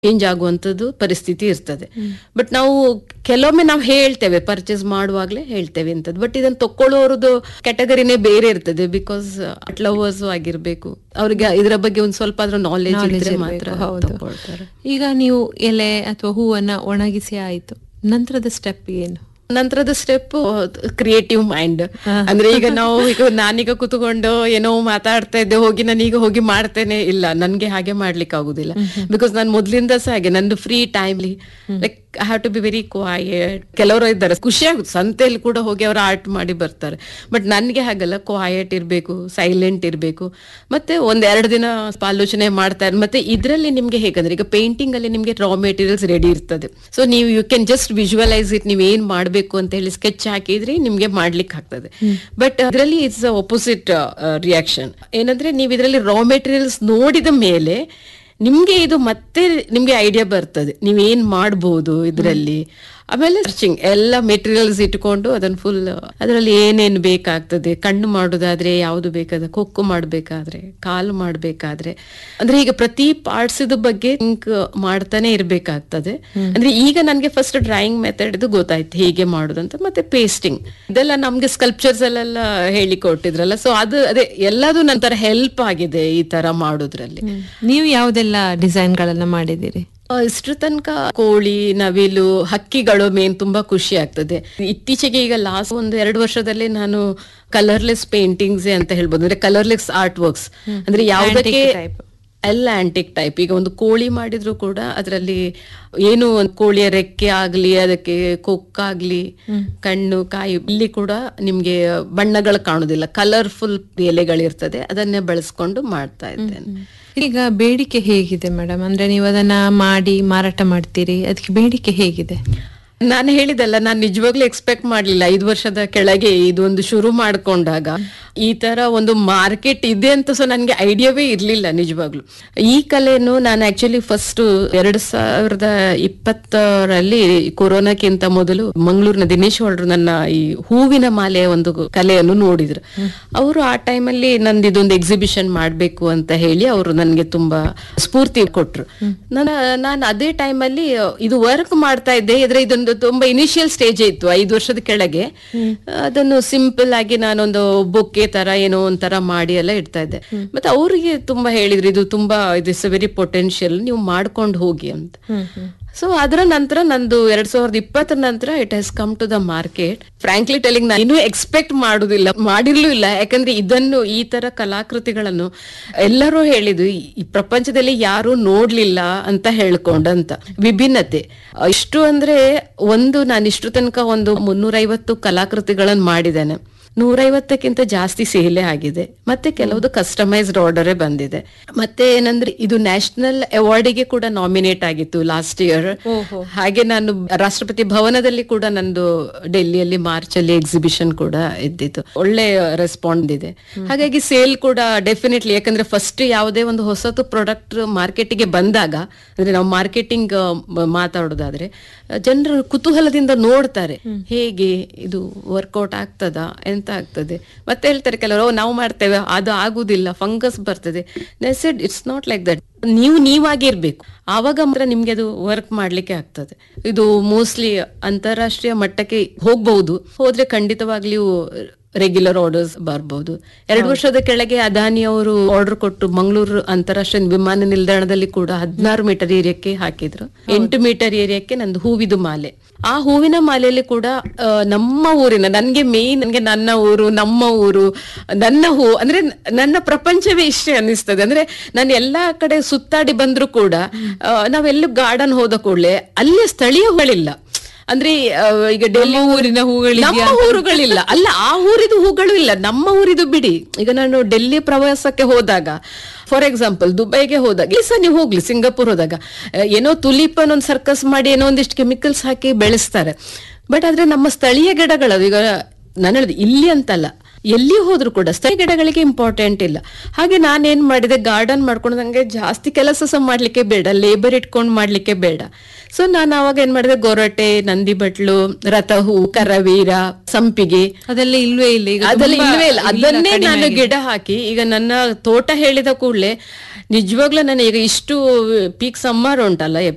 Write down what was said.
Change ಆಗುವಂಥದ್ದು ಪರಿಸ್ಥಿತಿ ಇರ್ತದೆ. ಬಟ್ ನಾವು ಕೆಲವೊಮ್ಮೆ ನಾವು ಹೇಳ್ತೇವೆ, ಪರ್ಚೇಸ್ ಮಾಡುವಾಗ್ಲೇ ಹೇಳ್ತೇವೆ ಅಂತದ್ದು. ಬಟ್ ಇದನ್ನ ತಕೊಳ್ಳೋರದ್ದು ಕ್ಯಾಟಗರಿನೇ ಬೇರೆ ಇರ್ತದೆ. ಬಿಕಾಸ್ ಲವರ್ಸ್ ಆಗಿರ್ಬೇಕು, ಅವ್ರಿಗೆ ಇದರ ಬಗ್ಗೆ ಒಂದ್ ಸ್ವಲ್ಪ ಆದ್ರೂ ನಾಲೆಜ್ ಇದ್ರೆ ಮಾತ್ರ ತಗೊಳ್ತಾರೆ. ಈಗ ನೀವು ಎಲೆ ಅಥವಾ ಹೂವನ್ನ ಒಣಗಿಸಿ ಆಯ್ತು, ನಂತರದ ಸ್ಟೆಪ್ ಏನು? ನಂತರದ ಸ್ಟೆಪ್ ಕ್ರಿಯೇಟಿವ್ ಮೈಂಡ್. ಅಂದ್ರೆ ಈಗ ನಾನೀಗ ಕುತ್ಕೊಂಡು ಏನೋ ಮಾತಾಡ್ತಾ ಇದ್ದೆ, ನಾನೀಗ ಹೋಗಿ ಮಾಡ್ತೇನೆ, ಇಲ್ಲ, ನನ್ಗೆ ಹಾಗೆ ಮಾಡ್ಲಿಕ್ಕೆ ಆಗುದಿಲ್ಲ. ಬಿಕಾಸ್ ನಾನು ಮೊದ್ಲಿಂದ ಸಹ ಹಾಗೆ, ನಂದು free timely like I have to be very quiet. ಕೆಲವರು ಇದ್ದಾರೆ ಖುಷಿ ಆಗುತ್ತೆ, ಸಂತೆಯಲ್ಲಿ ಕೂಡ ಹೋಗಿ ಅವರು ಆರ್ಟ್ ಮಾಡಿ ಬರ್ತಾರೆ. ಬಟ್ ನನ್ಗೆ ಹಾಗಲ್ಲ, ಕ್ವಾಯಟ್ ಇರ್ಬೇಕು, ಸೈಲೆಂಟ್ ಇರ್ಬೇಕು, ಮತ್ತೆ 1-2 ದಿನ ಆಲೋಚನೆ ಮಾಡ್ತಾರೆ. ಮತ್ತೆ ಇದ್ರಲ್ಲಿ ನಿಮ್ಗೆ ಹೇಗಂದ್ರೆ, ಈಗ ಪೇಂಟಿಂಗ್ ಅಲ್ಲಿ ನಿಮ್ಗೆ ರಾ ಮೆಟೀರಿಯಲ್ಸ್ ರೆಡಿ ಇರ್ತದೆ. ಸೊ ನೀವು you can just visualise it, ನೀವ್ ಏನ್ ಮಾಡ್ಬೇಕು ಅಂತ ಹೇಳಿ ಸ್ಕೆಚ್ ಹಾಕಿದ್ರೆ ನಿಮ್ಗೆ ಮಾಡ್ಲಿಕ್ಕೆ ಆಗ್ತದೆ. ಬಟ್ ಇದರಲ್ಲಿ ಇಟ್ಸ್ ಅಪೋಸಿಟ್ ರಿಯಾಕ್ಷನ್. ಏನಂದ್ರೆ ನೀವು ಇದರಲ್ಲಿ ರಾ ಮೆಟೀರಿಯಲ್ಸ್ ನೋಡಿದ ಮೇಲೆ ನಿಮ್ಗೆ ಇದು ಮತ್ತೆ ನಿಮ್ಗೆ ಐಡಿಯಾ ಬರ್ತದೆ, ನೀವೇನ್ ಮಾಡ್ಬೋದು ಇದರಲ್ಲಿ. ಆಮೇಲೆ ಸರ್ಚಿಂಗ್ ಎಲ್ಲ ಮೆಟೀರಿಯಲ್ಸ್ ಇಟ್ಕೊಂಡು ಅದನ್ನ ಫುಲ್ ಅದರಲ್ಲಿ ಏನೇನು ಬೇಕಾಗ್ತದೆ, ಕಣ್ಣು ಮಾಡೋದಾದ್ರೆ ಯಾವ್ದು ಬೇಕಾದ್ರೆ, ಕೊಕ್ಕು ಮಾಡ್ಬೇಕಾದ್ರೆ, ಕಾಲು ಮಾಡ್ಬೇಕಾದ್ರೆ, ಅಂದ್ರೆ ಈಗ ಪ್ರತಿ ಪಾರ್ಟ್ಸ್ ಬಗ್ಗೆ ಥಿಂಕ್ ಮಾಡ್ತಾನೆ ಇರ್ಬೇಕಾಗ್ತದೆ. ಅಂದ್ರೆ ಈಗ ನನ್ಗೆ ಫಸ್ಟ್ ಡ್ರಾಯಿಂಗ್ ಮೆಥಡ್ ಇದು ಗೊತ್ತಾಯ್ತು ಹೇಗೆ ಮಾಡುದಂತ. ಮತ್ತೆ ಪೇಸ್ಟಿಂಗ್ ಇದೆಲ್ಲ ನಮ್ಗೆ ಸ್ಕಲ್ಪ್ಚರ್ಸ್ ಅಲ್ಲೆಲ್ಲ ಹೇಳಿ ಕೊಟ್ಟಿದ್ರಲ್ಲ, ಸೊ ಅದೇ ಎಲ್ಲದೂ ನಂತರ ಹೆಲ್ಪ್ ಆಗಿದೆ ಈ ತರ ಮಾಡೋದ್ರಲ್ಲಿ. ನೀವು ಯಾವ್ದೆಲ್ಲ ಡಿಸೈನ್ ಗಳನ್ನ ಮಾಡಿದಿರಿ? ಇಷ್ಟ್ರ ತನಕ ಕೋಳಿ, ನವಿಲು, ಹಕ್ಕಿಗಳು ಮೇನ್ ತುಂಬಾ ಖುಷಿ ಆಗ್ತದೆ. ಇತ್ತೀಚೆಗೆ ಈಗ ಲಾಸ್ಟ್ 1-2 ವರ್ಷದಲ್ಲಿ ನಾನು ಕಲರ್ಲೆಸ್ ಪೇಂಟಿಂಗ್ಸ್ ಅಂತ ಹೇಳ್ಬೋದು, ಅಂದ್ರೆ ಕಲರ್ಲೆಸ್ ಆರ್ಟ್ ವರ್ಕ್ಸ್. ಅಂದ್ರೆ ಯಾವುದಕ್ಕೆ ಎಲ್ಲ ಆಂಟಿಕ್ ಟೈಪ್. ಈಗ ಒಂದು ಕೋಳಿ ಮಾಡಿದ್ರು ಕೂಡ ಅದರಲ್ಲಿ ಏನು ಒಂದು ಕೋಳಿಯ ರೆಕ್ಕೆ ಆಗ್ಲಿ, ಅದಕ್ಕೆ ಕೊಕ್ಕಾಗ್ಲಿ, ಕಣ್ಣು, ಕಾಯಿ, ಇಲ್ಲಿ ಕೂಡ ನಿಮ್ಗೆ ಬಣ್ಣಗಳು ಕಾಣುದಿಲ್ಲ, ಕಲರ್ಫುಲ್ ಎಲೆಗಳಿರ್ತದೆ, ಅದನ್ನೇ ಬಳಸ್ಕೊಂಡು ಮಾಡ್ತಾ ಇದ್ದೇನೆ. ಈಗ ಬೇಡಿಕೆ ಹೇಗಿದೆ ಮೇಡಮ್? ಅಂದ್ರೆ ನೀವು ಅದನ್ನ ಮಾಡಿ ಮಾರಾಟ ಮಾಡ್ತೀರಿ, ಅದಕ್ಕೆ ಬೇಡಿಕೆ ಹೇಗಿದೆ? ನಾನು ಹೇಳಿದಲ್ಲ, ನಾನು ನಿಜವಾಗ್ಲೂ ಎಕ್ಸ್ಪೆಕ್ಟ್ ಮಾಡ್ಲಿಲ್ಲ 5 ವರ್ಷದ ಕೆಳಗೆ ಇದೊಂದು ಶುರು ಮಾಡ್ಕೊಂಡಾಗ ಈ ತರ ಒಂದು ಮಾರ್ಕೆಟ್ ಇದೆ ಅಂತ. ಸೊ ನನ್ಗೆ ಐಡಿಯಾವೇ ಇರ್ಲಿಲ್ಲ ನಿಜವಾಗ್ಲು. ಈ ಕಲೆನು ನಾನು ಆಕ್ಚುಲಿ ಫಸ್ಟ್ 2020ರಲ್ಲಿ ಕೊರೋನಾಕ್ಕಿಂತ ಮೊದಲು ಮಂಗಳೂರಿನ ದಿನೇಶ್ ಹೊಳ್ರು ನನ್ನ ಈ ಹೂವಿನ ಮಾಲೆ ಒಂದು ಕಲೆಯನ್ನು ನೋಡಿದ್ರು. ಅವರು ಆ ಟೈಮಲ್ಲಿ ನಂದು ಇದೊಂದು ಎಕ್ಸಿಬಿಷನ್ ಮಾಡ್ಬೇಕು ಅಂತ ಹೇಳಿ ಅವರು ನನ್ಗೆ ತುಂಬಾ ಸ್ಫೂರ್ತಿ ಕೊಟ್ರು. ನಾನು ಅದೇ ಟೈಮಲ್ಲಿ ಇದು ವರ್ಕ್ ಮಾಡ್ತಾ ಇದ್ದೆ. ಇದೊಂದು ತುಂಬಾ ಇನಿಷಿಯಲ್ ಸ್ಟೇಜ್ ಇತ್ತು 5 ವರ್ಷದ ಕೆಳಗೆ. ಅದನ್ನು ಸಿಂಪಲ್ ಆಗಿ ನಾನೊಂದು ಬೊಕ್ಕೆ ತರ ಏನೋ ಒಂಥರ ಮಾಡಿ ಎಲ್ಲ ಇಡ್ತಾ ಇದ್ದೆ. ಮತ್ತೆ ಅವ್ರಿಗೆ ತುಂಬಾ ಹೇಳಿದ್ರು, ಇದು ತುಂಬಾ ಇಸ್ ವೆರಿ ಪೊಟೆನ್ಶಿಯಲ್, ನೀವು ಮಾಡ್ಕೊಂಡು ಹೋಗಿ ಅಂತ. ಸೊ ಅದರ ನಂತರ ನಂದು 2020 ನಂತರ it has come to the market. Frankly telling, ನಾನು ಇನ್ನೂ ಎಕ್ಸ್ಪೆಕ್ಟ್ ಮಾಡಿರ್ಲೂ ಇಲ್ಲ. ಯಾಕಂದ್ರೆ ಈ ತರ ಕಲಾಕೃತಿಗಳನ್ನು ಎಲ್ಲರೂ ಹೇಳಿದ್ರು, ಈ ಪ್ರಪಂಚದಲ್ಲಿ ಯಾರು ನೋಡ್ಲಿಲ್ಲ ಅಂತ ಹೇಳ್ಕೊಂಡಂತ ವಿಭಿನ್ನತೆ ಇಷ್ಟು. ಅಂದ್ರೆ ನಾನು ಇಷ್ಟು ತನಕ ಒಂದು 350 ಕಲಾಕೃತಿಗಳನ್ನು ಮಾಡಿದ್ದೇನೆ. 150ಕ್ಕಿಂತ ಜಾಸ್ತಿ ಸೇಲೆ ಆಗಿದೆ. ಮತ್ತೆ ಕೆಲವುದು ಕಸ್ಟಮೈಸ್ಡ್ ಆರ್ಡರೇ ಬಂದಿದೆ. ಮತ್ತೆ ಏನಂದ್ರೆ ಇದು ನ್ಯಾಷನಲ್ ಅವಾರ್ಡಿಗೆ ಕೂಡ ನಾಮಿನೇಟ್ ಆಗಿತ್ತು ಲಾಸ್ಟ್ ಇಯರ್. ಹಾಗೆ ನಾನು ರಾಷ್ಟ್ರಪತಿ ಭವನದಲ್ಲಿ ಕೂಡ ನಂದು ಡೆಲ್ಲಿಯಲ್ಲಿ ಮಾರ್ಚ್ ಅಲ್ಲಿ ಎಕ್ಸಿಬಿಷನ್ ಕೂಡ ಇದ್ದಿತ್ತು. ಒಳ್ಳೆ ರೆಸ್ಪಾನ್ಸ್ ಇದೆ. ಹಾಗಾಗಿ ಸೇಲ್ ಕೂಡ ಡೆಫಿನೆಟ್ಲಿ, ಯಾಕಂದ್ರೆ ಫಸ್ಟ್ ಯಾವುದೇ ಒಂದು ಹೊಸತು ಪ್ರಾಡಕ್ಟ್ ಮಾರ್ಕೆಟಿಗೆ ಬಂದಾಗ, ಅಂದ್ರೆ ನಾವು ಮಾರ್ಕೆಟಿಂಗ್ ಮಾತಾಡೋದಾದ್ರೆ, ಜನರು ಕುತೂಹಲದಿಂದ ನೋಡ್ತಾರೆ ಹೇಗೆ ಇದು ವರ್ಕೌಟ್ ಆಗ್ತದಾ ಎಂತ ಆಗ್ತದೆ. ಮತ್ತೆ ಹೇಳ್ತಾರೆ ಕೆಲವರು, ನಾವು ಮಾಡ್ತೇವೆ, ಅದು ಆಗುದಿಲ್ಲ, ಫಂಗಸ್ ಬರ್ತದೆ. It's not like that. ನೀವಾಗಿರ್ಬೇಕು, ಆವಾಗ ಮಾತ್ರ ನಿಮ್ಗೆ ಅದು ವರ್ಕ್ ಮಾಡ್ಲಿಕ್ಕೆ ಆಗ್ತದೆ. ಇದು ಮೋಸ್ಟ್ಲಿ ಅಂತಾರಾಷ್ಟ್ರೀಯ ಮಟ್ಟಕ್ಕೆ ಹೋಗ್ಬಹುದು. ಹೋದ್ರೆ ಖಂಡಿತವಾಗ್ಲಿಯೂ ರೆಗ್ಯುಲರ್ ಆರ್ಡರ್ಸ್ ಬರ್ಬಹುದು. 2 ವರ್ಷದ ಕೆಳಗೆ ಅದಾನಿ ಅವರು ಆರ್ಡರ್ ಕೊಟ್ಟು ಮಂಗಳೂರು ಅಂತಾರಾಷ್ಟ್ರೀಯ ವಿಮಾನ ನಿಲ್ದಾಣದಲ್ಲಿ ಕೂಡ 16 ಮೀಟರ್ ಏರಿಯಾಕ್ಕೆ ಹಾಕಿದ್ರು. 8 ಮೀಟರ್ ಏರಿಯಾಕ್ಕೆ ನಂದು ಹೂವಿದು ಮಾಲೆ. ಆ ಹೂವಿನ ಮಾಲೆಯಲ್ಲಿ ಕೂಡ ನಮ್ಮ ಊರಿನ, ನನ್ಗೆ ನನ್ನ ಊರು, ನಮ್ಮ ಊರು, ನನ್ನ ಹೂ, ಅಂದ್ರೆ ನನ್ನ ಪ್ರಪಂಚವೇ ಇಷ್ಟೇ ಅನ್ನಿಸ್ತದೆ. ಅಂದ್ರೆ ನಾನು ಎಲ್ಲಾ ಕಡೆ ಸುತ್ತಾಡಿ ಬಂದ್ರು ಕೂಡ ನಾವೆಲ್ಲೂ ಗಾರ್ಡನ್ ಹೋದ ಕೂಡಲೇ ಅಲ್ಲಿ ಸ್ಥಳೀಯ ಹೂಗಳಿಲ್ಲ. ಅಂದ್ರೆ ಈಗ ಡೆಲ್ಲಿ ಊರಿನ ನಮ್ಮ ಊರುಗಳಿಲ್ಲ, ಅಲ್ಲ ಆ ಊರಿದು ಹೂಗಳು ಇಲ್ಲ, ನಮ್ಮ ಊರಿದು ಬಿಡಿ. ಈಗ ನಾನು ಡೆಲ್ಲಿ ಪ್ರವಾಸಕ್ಕೆ ಹೋದಾಗ, ಫಾರ್ ಎಕ್ಸಾಂಪಲ್ ದುಬೈಗೆ ಹೋದಾಗ, ಈ ಸಹ ನೀವು ಹೋಗ್ಲಿ, ಸಿಂಗಾಪುರ್ ಹೋದಾಗ ಏನೋ ತುಲಿಪ್ ಅನ್ನೊಂದು ಸರ್ಕಸ್ ಮಾಡಿ ಏನೋ ಒಂದಿಷ್ಟು ಕೆಮಿಕಲ್ಸ್ ಹಾಕಿ ಬೆಳೆಸ್ತಾರೆ. ಬಟ್ ಆದ್ರೆ ನಮ್ಮ ಸ್ಥಳೀಯ ಗಿಡಗಳು, ಈಗ ನಾನು ಹೇಳಿದೆ ಇಲ್ಲಿ ಅಂತಲ್ಲ, ಎಲ್ಲಿ ಹೋದ್ರು ಕೂಡ ಸ್ಥಳೀಯ ಗಿಡಗಳಿಗೆ ಇಂಪಾರ್ಟೆಂಟ್ ಇಲ್ಲ. ಹಾಗೆ ನಾನೇನ್ ಮಾಡಿದೆ, ಗಾರ್ಡನ್ ಮಾಡ್ಕೊಂಡು ನಂಗೆ ಜಾಸ್ತಿ ಕೆಲಸ ಸಹ ಮಾಡ್ಲಿಕ್ಕೆ ಬೇಡ, ಲೇಬರ್ ಇಟ್ಕೊಂಡು ಮಾಡ್ಲಿಕ್ಕೆ ಬೇಡ. ಸೊ ನಾನು ಅವಾಗ ಏನ್ ಮಾಡಿದೆ, ಗೊರಟೆ, ನಂದಿ ಬಟ್ಲು, ರಥಹೂ, ಕರವೀರ, ಸಂಪಿಗೆ, ಅದೆಲ್ಲ ಇಲ್ವೇ ಇಲ್ಲ. ಅದನ್ನೇ ನಾನು ಗಿಡ ಹಾಕಿ, ಈಗ ನನ್ನ ತೋಟ ಹೇಳಿದ ಕೂಡಲೇ ನಿಜವಾಗ್ಲೂ ನಾನು ಈಗ ಇಷ್ಟು ಪೀಕ್ ಸಮ್ಮರ್ ಉಂಟಲ್ಲ,